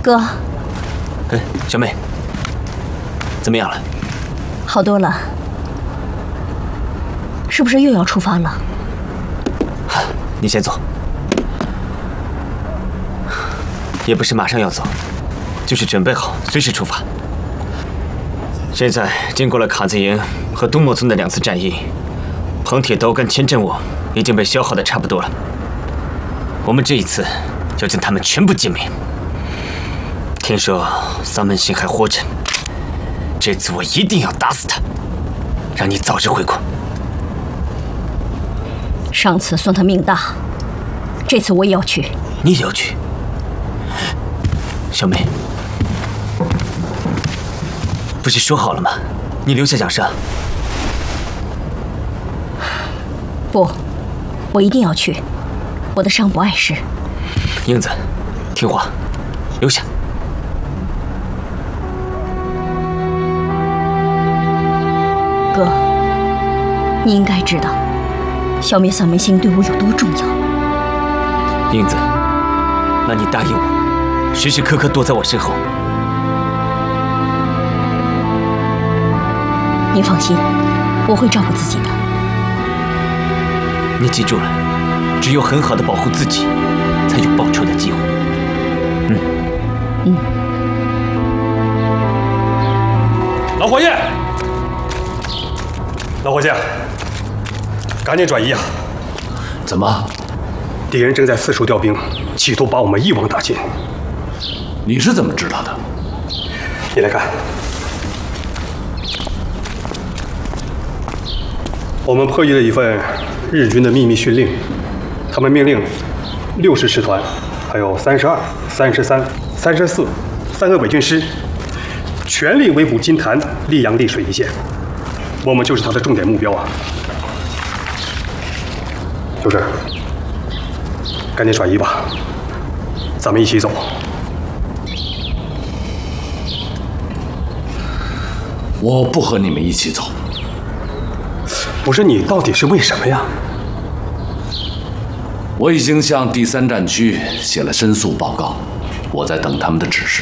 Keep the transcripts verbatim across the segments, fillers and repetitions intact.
哥， 哎，小妹，怎么样了？ 好多了。是不是又要出发了？ 你先走。也不是马上要走，就是准备好，随时出发。现在经过了卡子营和东莫村的两次战役，彭铁刀跟千镇武已经被消耗的差不多了。我们这一次要将他们全部歼灭。听说桑门星还活着，这次我一定要打死他，让你早日回国。 上次算他命大，这次我也要去。 你也要去？小妹，不是说好了吗？你留下养伤。 不，我一定要去。我的伤不碍事。 英子，听话，留下。 哥，你应该知道，消灭丧门星对我有多重要。 英子，那你答应我，时时刻刻躲在我身后。 你放心，我会照顾自己的。 你记住了，只有很好的保护自己，才有报仇的机会。嗯嗯。 老伙计，老伙计，赶紧转移啊！ 怎么？ 敌人正在四处调兵，企图把我们一网打尽。 你是怎么知道的？ 你来看，我们破译了一份日军的秘密训令，他们命令六十师团，还有三十二、三十三、三十四三个伪军师，全力围捕金坛、溧阳丽水一线。我们就是他的重点目标啊！就这，赶紧转移吧，咱们一起走。 我不和你们一起走。 不是你到底是为什么呀？ 我已经向第三战区写了申诉报告，我在等他们的指示。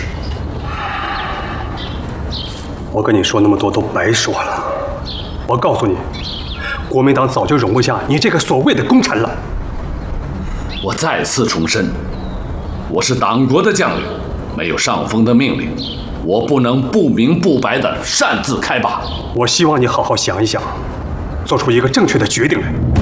我跟你说那么多都白说了。我告诉你，国民党早就容不下你这个所谓的功臣了。 我再次重申，我是党国的将领，没有上峰的命令，我不能不明不白地擅自开拔。 我希望你好好想一想，做出一个正确的决定来。